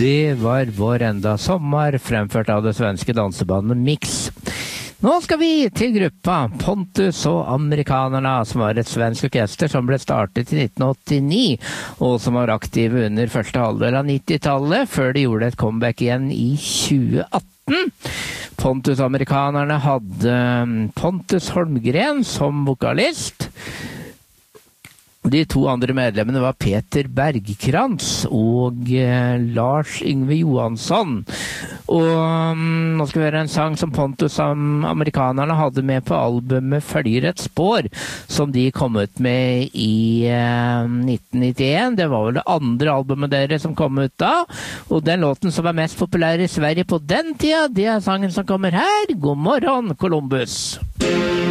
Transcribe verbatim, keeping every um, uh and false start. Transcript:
Det var Vår enda sommer, fremført av det svenske dansebandet Mix. Nå skal vi til gruppa Pontus og Amerikanerne, som var et svensk orkester som ble startet i nitten åttini, og som var aktive under første halvdel av nittitallet, før de gjorde et comeback igjen i tjue atten. Pontus og Amerikanerne hadde Pontus Holmgren som vokalist. De to andre medlemmene var Peter Bergkrans og eh, Lars Yngve Johansson. Og um, nå skal vi høre en sang som Pontus som Amerikanerne hadde med på albumet Følger et spår, som de kom ut med i eh, nitten nittien. Det var vel det andre albumet deres som kom ut da. Og den låten som var mest populær i Sverige på den tida, det er sangen som kommer her. God morgen, Columbus!